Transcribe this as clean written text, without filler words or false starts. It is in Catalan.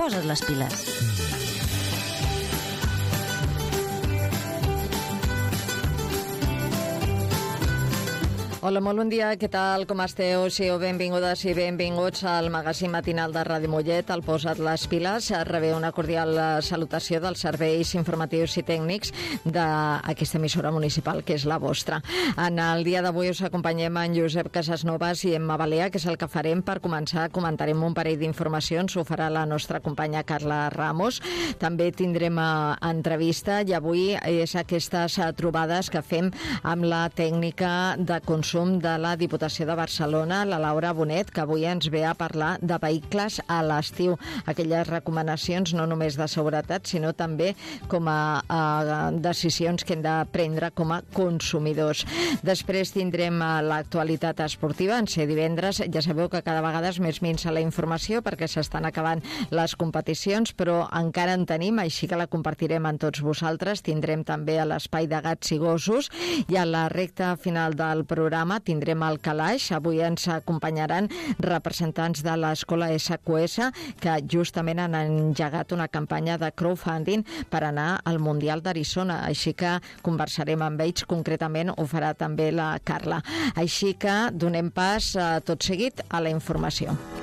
posa't les piles. Hola, molt bon dia, què tal, com esteu? Sigueu benvingudes i benvinguts al magazín matinal de Ràdio Mollet, el Posa't les piles. Rebeu una cordial salutació dels serveis informatius i tècnics d'aquesta emissora municipal, que és la vostra. En el dia d'avui us acompanyem en Josep Casasnovas i Emma Balea, que és el que farem. Per començar, comentarem un parell d'informacions, ho farà la nostra companya Carla Ramos. També tindrem entrevista i avui és aquestes trobades que fem amb la tècnica de consum de la Diputació de Barcelona, la Laura Bonet, que avui ens ve a parlar de vehicles a l'estiu. Aquelles recomanacions no només de seguretat, sinó també com a decisions que hem de prendre com a consumidors. Després tindrem l'actualitat esportiva, en ser divendres. Ja sabeu que cada vegada és més minsa la informació perquè s'estan acabant les competicions, però encara en tenim, així que la compartirem amb tots vosaltres. Tindrem també a l'espai de gats i gossos i a la recta final del programa tindrem el calaix. Avui ens acompanyaran representants de l'escola SQS que justament han engegat una campanya de crowdfunding per anar al Mundial d'Arizona, així que conversarem amb ells, concretament ho farà també la Carla. Així que donem pas tot seguit a la informació.